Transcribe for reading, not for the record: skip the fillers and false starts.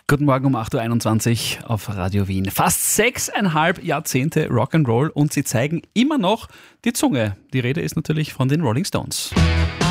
Guten Morgen um 8.21 Uhr auf Radio Wien. Fast 6,5 Jahrzehnte Rock'n'Roll und sie zeigen immer noch die Zunge. Die Rede ist natürlich von den Rolling Stones.